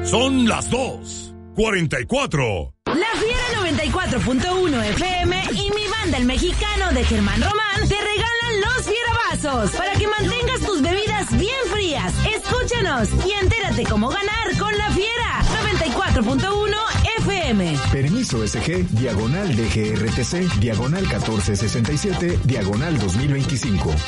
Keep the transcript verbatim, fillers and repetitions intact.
Son las dos cuarenta y cuatro. La Fiera noventa y cuatro punto uno F M y mi banda El Mexicano de Germán Román te regalan los fierabazos para que mantengas tus bebidas bien frías. Escúchanos y entérate cómo ganar con La Fiera noventa y cuatro punto uno F M. Permiso S G, diagonal D G R T C, diagonal catorce sesenta y siete, diagonal dos mil veinticinco.